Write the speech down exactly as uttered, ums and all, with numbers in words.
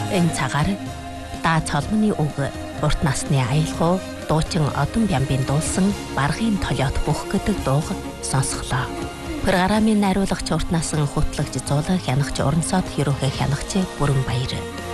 Энэ цагаар даа цолмоны үг урт насны аялал дуучин Одон Бямбын дуулсан Баргын толиот бүх гэдэг дууг сонсголоо. Программын найруулагч урт насан хөтлөгч зулаг хянагч Урансод Хэрүүхэ хянагч Бүрэн Баяр.